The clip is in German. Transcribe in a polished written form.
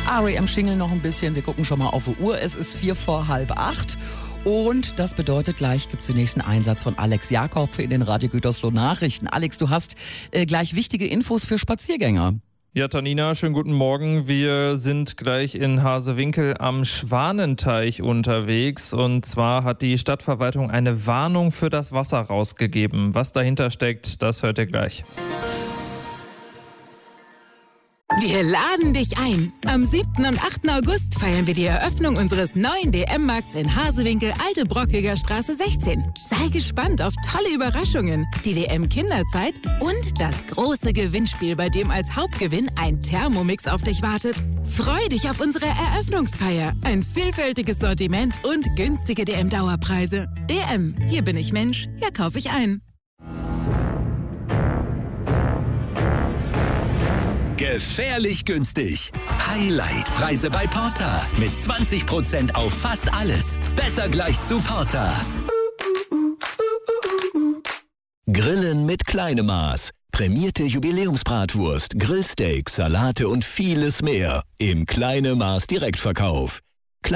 R.E.M. Shingle noch ein bisschen. Wir gucken schon mal auf die Uhr. Es ist 7:45. Und das bedeutet, gleich gibt es den nächsten Einsatz von Alex Jakob in den Radio Gütersloh Nachrichten. Alex, du hast gleich wichtige Infos für Spaziergänger. Ja, Tanina, schönen guten Morgen. Wir sind gleich in Hasewinkel am Schwanenteich unterwegs. Und zwar hat die Stadtverwaltung eine Warnung für das Wasser rausgegeben. Was dahinter steckt, das hört ihr gleich. Wir laden dich ein. Am 7. und 8. August feiern wir die Eröffnung unseres neuen DM-Markts in Hasewinkel, Alte Brockiger Straße 16. Sei gespannt auf tolle Überraschungen, die DM-Kinderzeit und das große Gewinnspiel, bei dem als Hauptgewinn ein Thermomix auf dich wartet. Freu dich auf unsere Eröffnungsfeier. Ein vielfältiges Sortiment und günstige DM-Dauerpreise. DM, hier bin ich Mensch, hier kaufe ich ein. Gefährlich günstig. Highlight-Preise bei Porter. Mit 20% auf fast alles. Besser gleich zu Porter. Grillen mit kleinem Maß. Prämierte Jubiläumsbratwurst, Grillsteak, Salate und vieles mehr. Im kleinen Maß Direktverkauf.